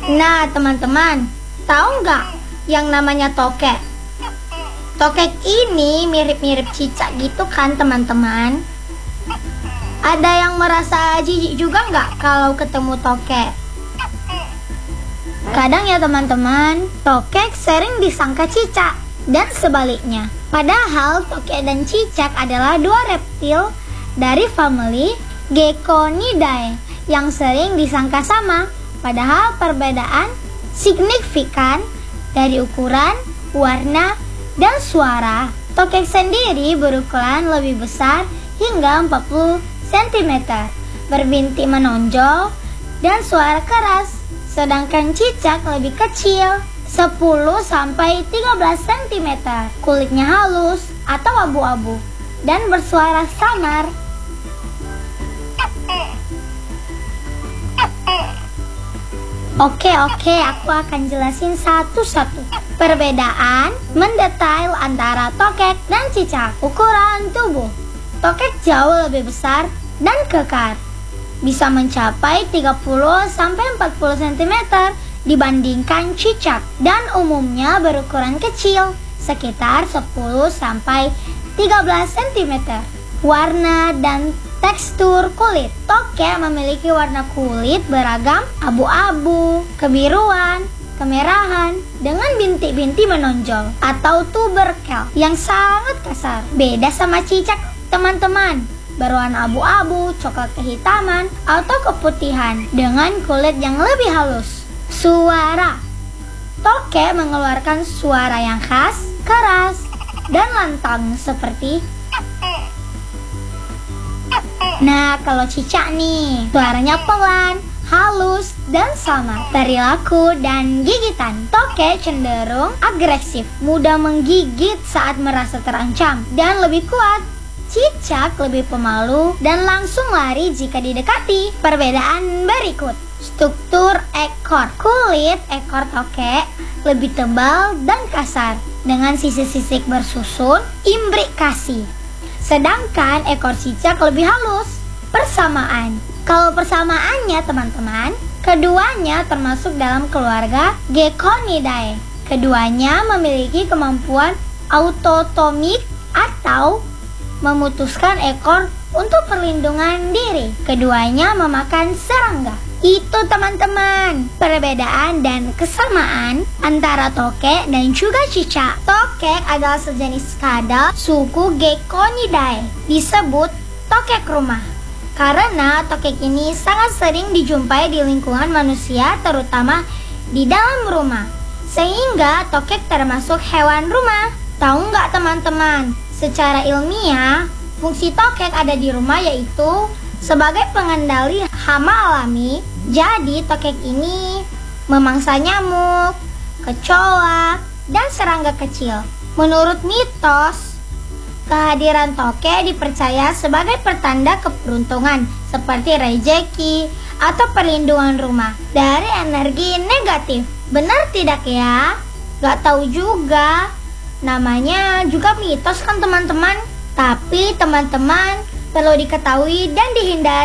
Nah teman-teman, tahu nggak yang namanya tokek? Tokek ini mirip-mirip cicak gitu kan teman-teman? Ada yang merasa jijik juga nggak kalau ketemu tokek? Kadang ya teman-teman, tokek sering disangka cicak dan sebaliknya. Padahal tokek dan cicak adalah dua reptil dari famili Geckonidae yang sering disangka sama. Padahal perbedaan signifikan dari ukuran, warna, dan suara. Tokek sendiri berukuran lebih besar hingga 40 cm, berbintik menonjol, dan suara keras. Sedangkan cicak lebih kecil, 10-13 cm, kulitnya halus atau abu-abu, dan bersuara samar. Oke, aku akan jelasin satu-satu. Perbedaan mendetail antara tokek dan cicak. Ukuran tubuh. Tokek jauh lebih besar dan kekar. Bisa mencapai 30-40 cm dibandingkan cicak. Dan umumnya berukuran kecil, sekitar 10-13 cm. Warna dan tekstur kulit. Tokek memiliki warna kulit beragam, abu-abu, kebiruan, kemerahan, dengan bintik-bintik menonjol atau tuberkel yang sangat kasar. Beda sama cicak teman-teman, berwarna abu-abu, coklat kehitaman, atau keputihan dengan kulit yang lebih halus. Suara. Tokek mengeluarkan suara yang khas, keras, dan lantang seperti. Nah, kalau cicak nih, suaranya pelan, halus, dan samar. Perilaku dan gigitan. Tokek cenderung agresif, mudah menggigit saat merasa terancam, dan lebih kuat. Cicak lebih pemalu dan langsung lari jika didekati. Perbedaan berikut. Struktur ekor. Kulit ekor tokek lebih tebal dan kasar, dengan sisik-sisik bersusun, imbrikasi. Sedangkan ekor cicak lebih halus. Persamaan. Kalau persamaannya teman-teman, keduanya termasuk dalam keluarga Geckonidae. Keduanya memiliki kemampuan autotomik atau memutuskan ekor untuk perlindungan diri. Keduanya memakan serangga. Itu teman-teman, perbedaan dan kesamaan antara tokek dan juga cicak. Tokek adalah sejenis kadal suku Geckonidae, disebut tokek rumah. Karena tokek ini sangat sering dijumpai di lingkungan manusia, terutama di dalam rumah. Sehingga tokek termasuk hewan rumah. Tahu nggak teman-teman? Secara ilmiah, fungsi tokek ada di rumah yaitu sebagai pengendali hama alami. Jadi tokek ini memangsa nyamuk, kecoa, dan serangga kecil. Menurut mitos, kehadiran tokek dipercaya sebagai pertanda keberuntungan, seperti rezeki atau perlindungan rumah dari energi negatif. Benar tidak ya? Gak tahu juga. Namanya juga mitos kan teman-teman. Tapi teman-teman perlu diketahui dan dihindari